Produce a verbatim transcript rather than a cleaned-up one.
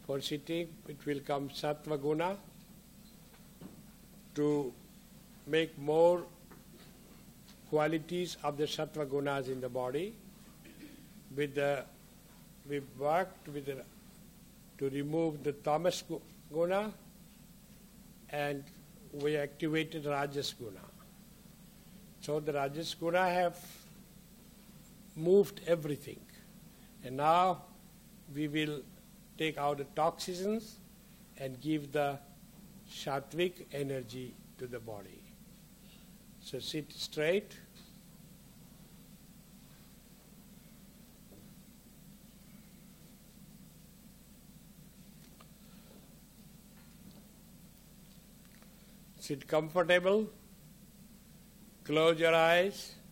For sitting, it will come Sattva Guna to make more qualities of the Sattva Gunas in the body. With the, we worked with the, to remove the Tamas Guna, and we activated Rajas Guna. So the Rajas Guna have moved everything. And now we will take out the toxins and give the Sattvic energy to the body. So sit straight. Sit comfortable. Close your eyes.